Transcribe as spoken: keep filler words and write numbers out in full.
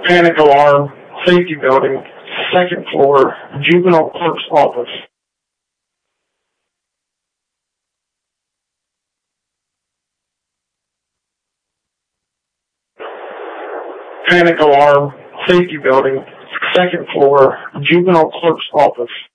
Panic alarm, safety building, second floor, juvenile clerk's office. Panic alarm, safety building, second floor, juvenile clerk's office.